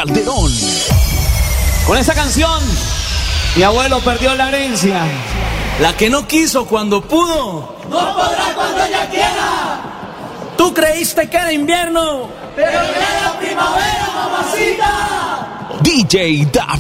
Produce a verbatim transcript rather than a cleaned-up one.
Calderón. Con esa canción, mi abuelo perdió la herencia. La que no quiso cuando pudo, no podrá cuando ella quiera. Tú creíste que era invierno, pero ya era primavera, mamacita. D J David